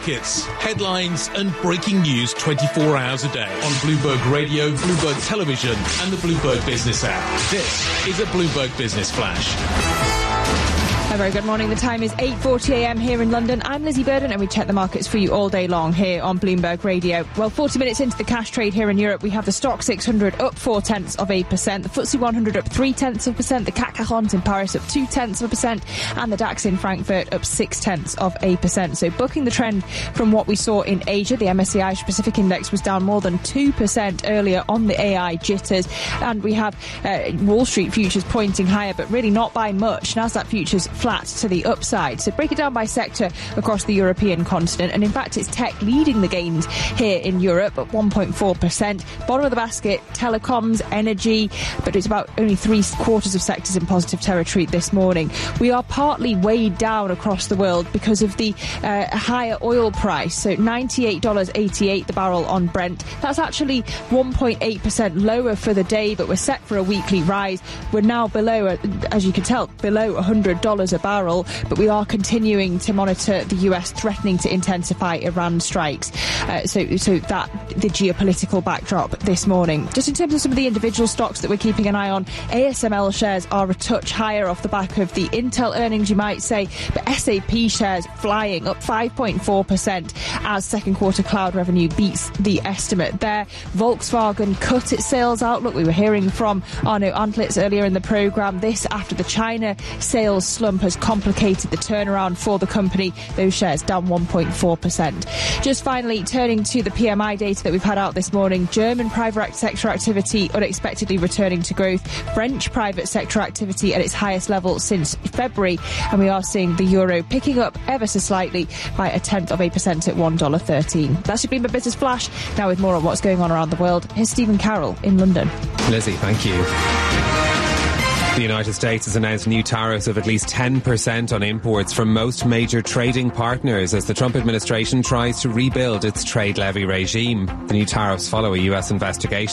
markets, headlines and breaking news 24 hours a day on Bloomberg Radio, Bloomberg Television and the Bloomberg Business app. This is a Bloomberg Business Flash. A very good morning. The time is 8:40am here in London. I'm Lizzie Burden and we check the markets for you all day long here on Bloomberg Radio. Well, 40 minutes into the cash trade here in Europe, we have the Stock 600 up 0.4%, the FTSE 100 up 0.3%, the CAC 40 in Paris up 0.2%, and the DAX in Frankfurt up 0.6%. So bucking the trend from what we saw in Asia, the MSCI Asia Pacific Index was down more than 2% earlier on the AI jitters, and we have Wall Street futures pointing higher, but really not by much. Nasdaq futures flat to the upside. So break it down by sector across the European continent, and in fact it's tech leading the gains here in Europe at 1.4%. Bottom of the basket, telecoms, energy, but it's about only 3/4 of sectors in positive territory this morning. We are partly weighed down across the world because of the higher oil price. So $98.88 the barrel on Brent. That's actually 1.8% lower for the day, but we're set for a weekly rise. We're now below, as you can tell, below $100 a barrel, but we are continuing to monitor the US threatening to intensify Iran strikes. So that the geopolitical backdrop this morning. Just in terms of some of the individual stocks that we're keeping an eye on, ASML shares are a touch higher off the back of the Intel earnings, you might say, but SAP shares flying up 5.4% as second quarter cloud revenue beats the estimate there. Volkswagen cut its sales outlook. We were hearing from Arno Antlitz earlier in the programme. This after the China sales slump has complicated the turnaround for the company. Those shares down 1.4%. Just finally, turning to the PMI data that we've had out this morning, German private sector activity unexpectedly returning to growth, French private sector activity at its highest level since February, and we are seeing the euro picking up ever so slightly by 0.1% at $1.13. That's your Bloomberg Business Flash. Now with more on what's going on around the world, here's Stephen Carroll in London. Lizzie, thank you. The United States has announced new tariffs of at least 10% on imports from most major trading partners as the Trump administration tries to rebuild its trade levy regime. The new tariffs follow a US investigation